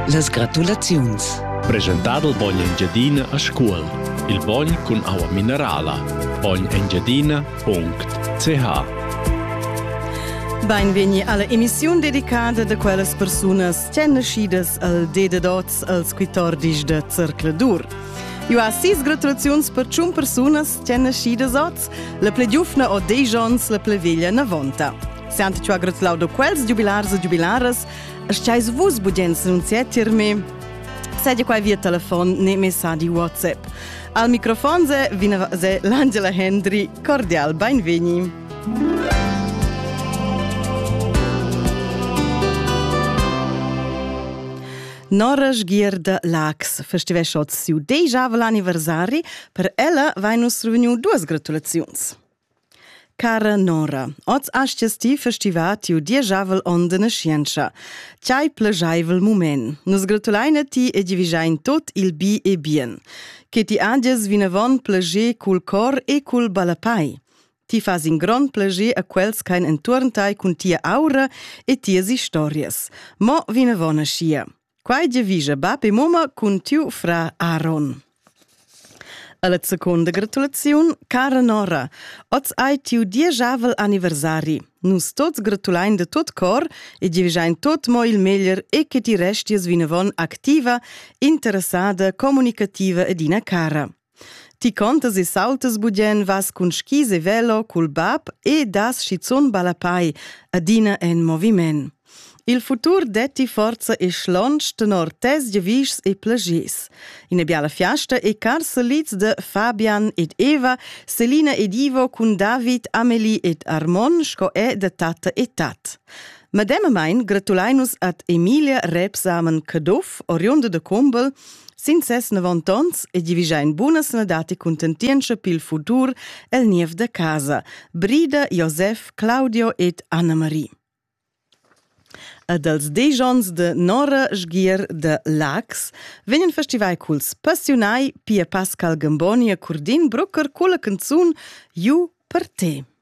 Las gratulaziuns. Presentat il Bogn Engiadina a scuol. Il Bogn cun aua minerala. bognengiadina.ch. Benvegni alla emissione dedicata da quelles personas che nascidas al dede dots als 14 de Cercle d'Ur. Io ha 6 gratulazions per 1 personas che nascidas oz, la ple giufna o 10 jons la ple veglia 90. Sente ciò gratulau do quels jubilars e jubilaras, asciais vus bugens annunziatir me, sedia qua via telefon ne messaggi WhatsApp. Al microfon se l'Angela Hendry, cordial benvegni. Nora Sgier de Lax festivesce il suo 10 anniversari, per ella vai nostro venu 2 gratulazions. Cara Nora, oz asciasti festivat iu 10 on de nascienza. C'hai plageivel moment. Nos gratulaina ti e divisain tot il bi e bien. Che ti agias vinavon plager cul cor e cul balapai. Ti fas in grand plager a quels kein entorntai cun tia aura e tias historias. Mo vinavon a schia. Quai divisa bab e mama cun tiu fra Aaron. Alla seconda gratulazione, cara Nora, oz ai tiu 10 anniversari. Nus tots gratulain de tot cor e divisain tot mo il meglier e che ti resties vinavon activa, interessada, comunicativa ed ina cara. Ti contas e saltas budien vas cun skis e velo cul bab e das schizon balapai, adina en moviment. Il futur detti forza e schlonch tenor tes gevis e plagis. In biala fiasta e car saliz de Fabian ed Eva, Selina ed Ivo cun David, Amelie ed Armon sco e de tata e tat. Madema mein gratulainus ad Emilia Repsamen Kadoff, orionde de Combel, sin 90 ans e divisain bunas nadati contentiencha pil futur el niev de casa, Brida, Josef, Claudio ed Anna-Marie. Ad als 10 ans de Nora Sgier de Lax vegnan festivai culs passionai Pia Pascal Gamboni e Curdin Brucker culla canzun Ju per te.